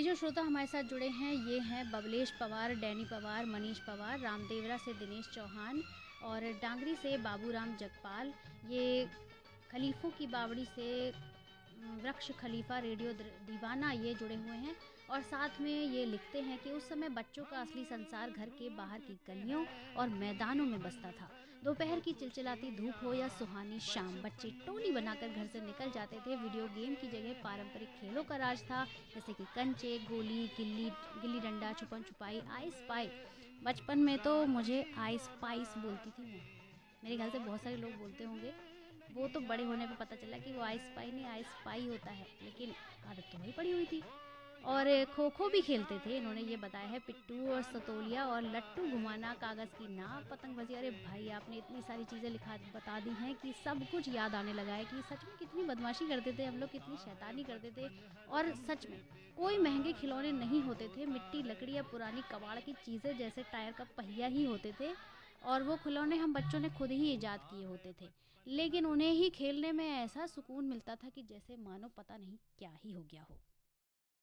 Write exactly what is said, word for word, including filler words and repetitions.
जो श्रोता हमारे साथ जुड़े हैं ये हैं बबलेश पवार, डैनी पवार, मनीष पवार, रामदेवरा से दिनेश चौहान और डांगरी से बाबूराम जगपाल। ये खलीफों की बावड़ी से वृक्ष खलीफा रेडियो दीवाना ये जुड़े हुए हैं और साथ में ये लिखते हैं कि उस समय बच्चों का असली संसार घर के बाहर की गलियों और मैदानों में बसता था। दोपहर की चिलचिलाती धूप हो या सुहानी शाम, बच्चे टोली बनाकर घर से निकल जाते थे। वीडियो गेम की जगह पारंपरिक खेलों का राज था, जैसे कि कंचे, गोली, गिल्ली गिल्ली डंडा, छुपन छुपाई, आई स्पाई। बचपन में तो मुझे आई स्पाइस बोलती थी मैं, मेरे ख्याल से बहुत सारे लोग बोलते होंगे। वो तो बड़े होने पे पता चला कि वो आई स्पाई नहीं आई स्पाई होता है, लेकिन आदत तो वही पड़ी हुई थी। और खो खो भी खेलते थे, इन्होंने ये बताया है। पिट्टू और सतोलिया और लट्टू घुमाना, कागज़ की नाव, पतंगबाजी। अरे भाई, आपने इतनी सारी चीज़ें लिखा बता दी हैं कि सब कुछ याद आने लगा है कि सच में कितनी बदमाशी करते थे हम लोग, कितनी शैतानी करते थे। और सच में कोई महंगे खिलौने नहीं होते थे, मिट्टी, लकड़ी या पुरानी कबाड़ की चीज़ें जैसे टायर का पहिया ही होते थे। और वो खिलौने हम बच्चों ने खुद ही ईजाद किए होते थे, लेकिन उन्हें ही खेलने में ऐसा सुकून मिलता था कि जैसे मानो पता नहीं क्या ही हो गया हो।